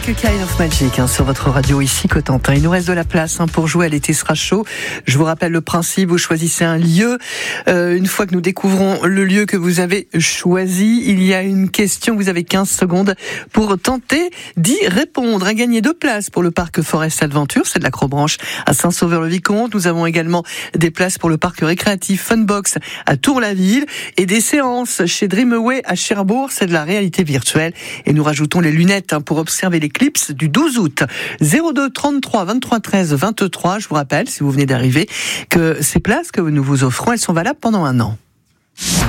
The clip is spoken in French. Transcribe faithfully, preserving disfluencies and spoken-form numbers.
Kind of Magic hein, sur votre radio ici Cotentin. Il nous reste de la place hein, pour jouer à l'été sera chaud. Je vous rappelle le principe, vous choisissez un lieu. Euh, une fois que nous découvrons le lieu que vous avez choisi, il y a une question, vous avez quinze secondes pour tenter d'y répondre. À gagner deux places pour le parc Forest Adventure, c'est de l'Acrobranche à Saint-Sauveur-le-Vicomte. Nous avons également des places pour le parc récréatif Funbox à Tour-la-Ville et des séances chez Dreamaway à Cherbourg, c'est de la réalité virtuelle. Et nous rajoutons les lunettes hein, pour observer l'éclipse du douze août. zéro deux trente-trois vingt-trois treize vingt-trois, je vous rappelle, si vous venez d'arriver, que ces places que nous vous offrons, elles sont valables pendant un an.